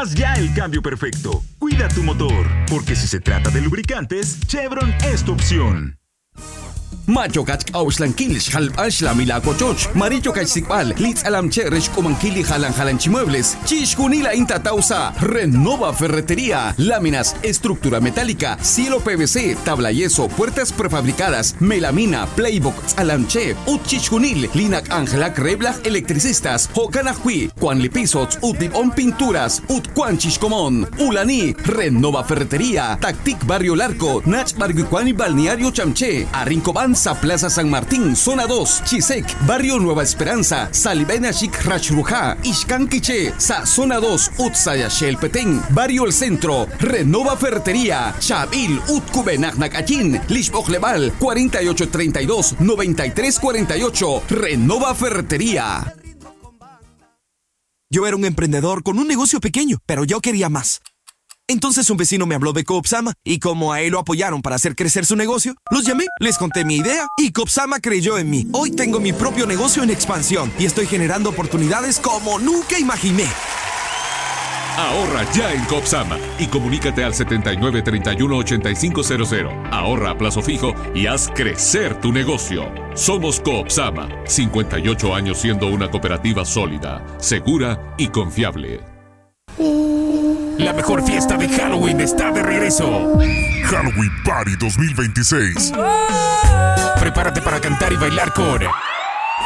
Haz ya el cambio perfecto. Cuida tu motor, porque si se trata de lubricantes, Chevron es tu opción. Macho kach auslan kilish halb ashla milako choch. Maricho kach sikbal. Litz alam cherish kumankili jalan chimuebles. Chishkunila inta tausa. Renova Ferretería. Láminas, estructura metálica, cielo PVC, tabla yeso, puertas prefabricadas, melamina, playbook, alamche, ut chishkunil, linak angelak reblaj electricistas, hokanajui, cuanli pisots, ut on pinturas, ut cuanchis comón. Ulani, Renova Ferretería. Tactic Barrio Larco, Nach Barguicuani Balneario Chamché, Arrincoban Plaza San Martín, Zona 2, Chisek, Barrio Nueva Esperanza, Salibena Chic Rachruja, Ixcanquiche, Sa Zona 2, Utsayashel Petén, Barrio El Centro, Renova Ferretería, Chabil, Utcubenacnacachín, Lishbocleval, 4832-9348, Renova Ferretería. Yo era un emprendedor con un negocio pequeño, pero yo quería más. Entonces un vecino me habló de Coopsama y como a él lo apoyaron para hacer crecer su negocio, los llamé, les conté mi idea y Coopsama creyó en mí. Hoy tengo mi propio negocio en expansión y estoy generando oportunidades como nunca imaginé. Ahorra ya en Coopsama y comunícate al 7931-8500. Ahorra a plazo fijo y haz crecer tu negocio. Somos Coopsama, 58 años siendo una cooperativa sólida, segura y confiable. La mejor fiesta de Halloween está de regreso. Halloween Party 2026. Prepárate para cantar y bailar con